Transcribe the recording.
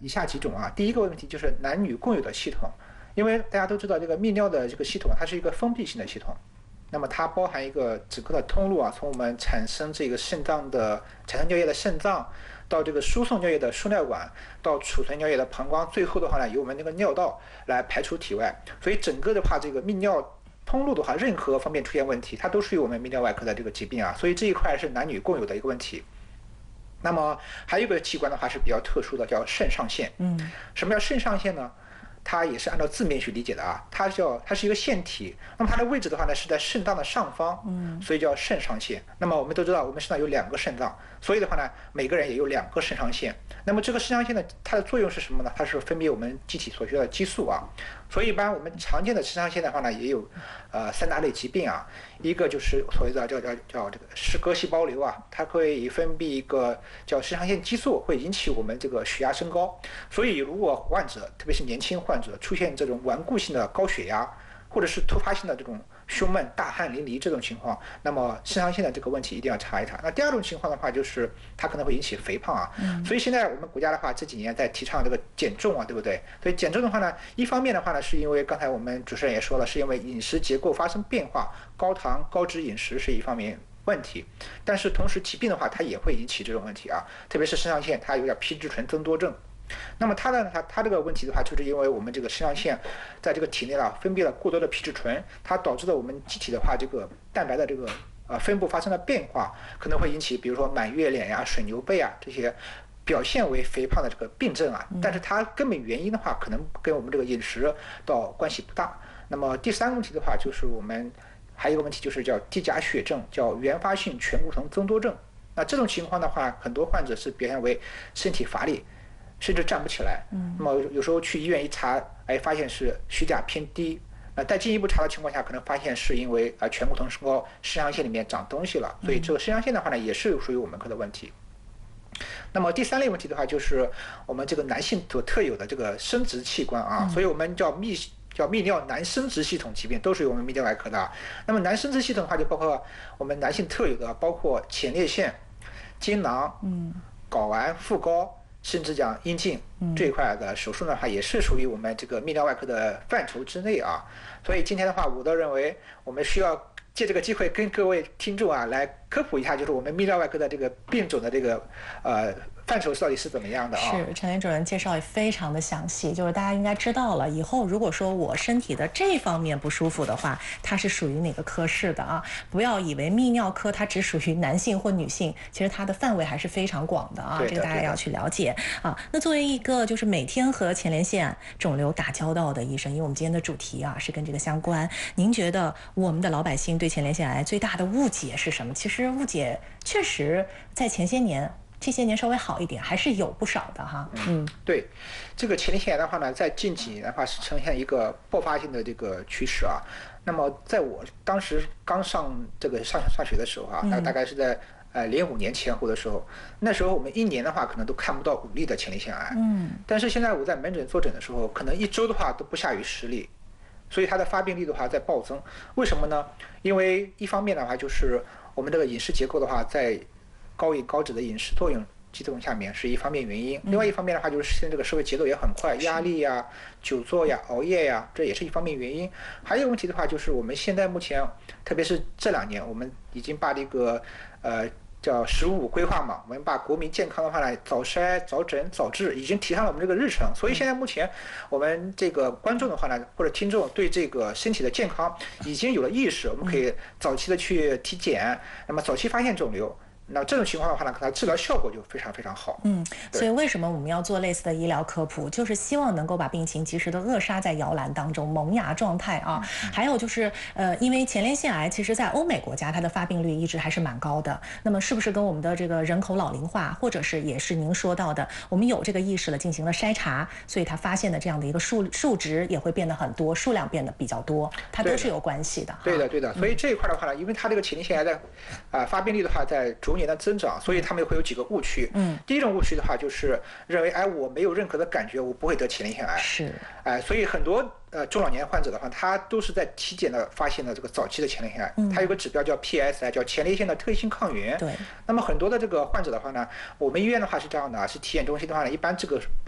以下几种啊。第一个问题就是男女共有的系统，因为大家都知道这个泌尿的这个系统它是一个封闭性的系统，那么它包含一个整个的通路啊，从我们产生这个产生尿液的肾脏，到这个输送尿液的输尿管，到储存尿液的膀胱，最后的话呢，由我们这个尿道来排出体外。所以整个的话，这个泌尿通路的话，任何方面出现问题，它都属于我们泌尿外科的这个疾病啊。所以这一块是男女共有的一个问题。那么还有一个器官的话是比较特殊的，叫肾上腺。什么叫肾上腺呢？它也是按照字面去理解的啊，它是一个腺体，那么它的位置的话呢是在肾脏的上方，所以叫肾上腺。那么我们都知道，我们身上有2个肾脏，所以的话呢，每个人也有2个肾上腺。那么这个肾上腺呢，它的作用是什么呢？它是分泌我们机体所需要的激素啊。所以一般我们常见的肾上腺的话呢，也有3大类疾病啊。一个就是所谓的叫这个氏哥细胞瘤啊，它会分泌一个叫肾上腺激素，会引起我们这个血压升高。所以如果患者，特别是年轻患者出现这种顽固性的高血压，或者是突发性的这种胸闷、大汗淋漓这种情况，那么肾上腺的这个问题一定要查一查。那第2种情况的话，就是它可能会引起肥胖啊。所以现在我们国家的话，这几年在提倡这个减重啊，对不对？所以减重的话呢，一方面的话呢，是因为刚才我们主持人也说了，是因为饮食结构发生变化，高糖高脂饮食是一方面问题，但是同时疾病的话，它也会引起这种问题啊，特别是肾上腺，它有点皮质醇增多症。那么它这个问题的话，就是因为我们这个肾上腺在这个体内啊分泌了过多的皮质醇，它导致了我们机体的话，这个蛋白的这个分布发生了变化，可能会引起比如说满月脸呀、水牛背啊这些表现为肥胖的这个病症啊。但是它根本原因的话，可能跟我们这个饮食倒关系不大。那么第3个问题的话，就是我们还有一个问题，就是叫低钾血症，叫原发性醛固酮增多症。那这种情况的话，很多患者是表现为身体乏力，甚至站不起来。那么有时候去医院一查，发现是血钾偏低。在进一步查的情况下，可能发现是因为醛固酮升高，肾上腺里面长东西了。所以这个肾上腺的话呢，也是属于我们科的问题。那么第3类问题的话，就是我们这个男性所特有的这个生殖器官啊，所以我们叫泌尿男生殖系统疾病，都属于我们泌尿外科的。那么男生殖系统的话，就包括我们男性特有的，包括前列腺、精囊、睾丸、副睾，甚至讲阴茎这一块的手术的话，也是属于我们这个泌尿外科的范畴之内啊。所以今天的话，我倒认为我们需要借这个机会跟各位听众啊来科普一下，就是我们泌尿外科的这个病种的这个范畴到底是怎么样的啊？ 是，陈林主任介绍也非常的详细，就是大家应该知道了，以后如果说我身体的这方面不舒服的话，它是属于哪个科室的啊？不要以为泌尿科它只属于男性或女性，其实它的范围还是非常广的啊，这个大家要去了解啊。那作为一个就是每天和前列腺肿瘤打交道的医生，因为我们今天的主题啊是跟这个相关，您觉得我们的老百姓对前列腺癌最大的误解是什么？其实误解确实在这些年稍微好一点，还是有不少的哈。 对，这个前列腺癌的话呢，在近几年的话是呈现一个爆发性的这个趋势啊。那么在我当时刚上学的时候啊，大概是在05年前后的时候，那时候我们1年的话可能都看不到5例的前列腺癌。但是现在我在门诊坐诊的时候，可能1周的话都不下于10例。所以它的发病率的话在暴增，为什么呢？因为一方面的话就是我们这个饮食结构的话，在高饮高脂的饮食机动下面是一方面原因，另外一方面的话就是现在这个社会节奏也很快，压力呀、久坐呀、熬夜呀，这也是一方面原因。还有一个问题的话就是我们现在目前，特别是这2年，我们已经把这个叫15规划嘛，我们把国民健康的话呢，早筛、早诊、早治已经提上了我们这个日程。所以现在目前我们这个观众的话呢，或者听众对这个身体的健康已经有了意识，我们可以早期的去体检，那么早期发现肿瘤。那这种情况的话呢，可能治疗效果就非常非常好。 所以为什么我们要做类似的医疗科普，就是希望能够把病情及时的扼杀在摇篮当中，萌芽状态啊。还有就是因为前列腺癌其实在欧美国家它的发病率一直还是蛮高的，那么是不是跟我们的这个人口老龄化，或者是也是您说到的我们有这个意识了，进行了筛查，所以它发现的这样的一个数值也会变得很多，数量变得比较多，它都是有关系的。 对的。所以这一块的话呢，因为它这个前列腺癌的发病率的话在逐年的增长，所以他们会有几个误区。第一种误区的话就是认为我没有任何的感觉，我不会得前列腺癌。 是。 所以很多中老年患者的话，他都是在体检的发现了这个早期的前列腺癌。它有个指标叫 PSI， 叫前列腺的特异性抗原。 对。 那么很多的这个患者的话呢，我们医院的话是这样的，是体检中心的话呢，一般这个